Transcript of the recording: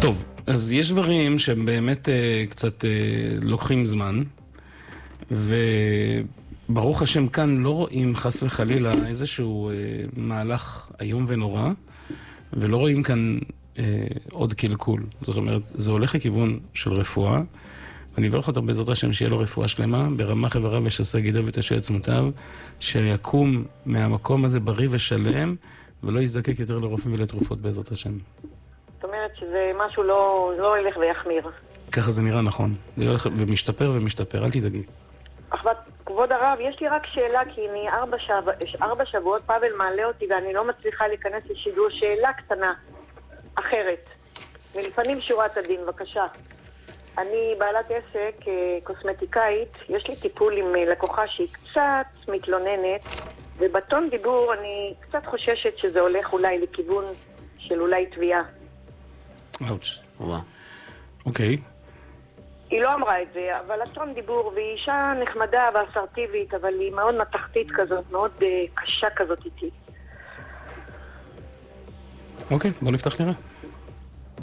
טוב, אז יש דברים שהם באמת קצת לוקחים זמן, וברוך השם כאן לא רואים חס וחלילה איזשהו מהלך איום ונורא, ולא רואים כאן עוד קלקול. זאת אומרת, זה הולך לכיוון של רפואה, ואני אברך אותו בעזרת השם שיהיה לו רפואה שלמה, ברמה חברה ושעשה גידו ותשע עצמותיו, שיקום מהמקום הזה בריא ושלם, ולא יזדקק יותר לרופאים ולתרופות בעזרת השם. זאת אומרת שזה משהו לא ילך ויחמיר. ככה זה נראה נכון. זה הולך ומשתפר ומשתפר, אל תדאגי. כבוד הרב, יש לי רק שאלה, כי אני 4 שבועות פאבל מעלה אותי ואני לא מצליחה להיכנס לשידור. שאלה קטנה, אחרת. מלפנים שורת הדין, בבקשה. אני בעלת עסק, קוסמטיקאית, יש לי טיפול עם לקוחה שהיא קצת מתלוננת, ובטון דיבור אני קצת חוששת שזה הולך אולי לכיוון של אולי תביעה. אוץ', אוקיי. היא לא אמרה את זה, אבל הטון דיבור, והיא אישה נחמדה ואסרטיבית, אבל היא מאוד מתחתית כזאת, מאוד קשה כזאת איתי. אוקיי, בוא נפתח נראה.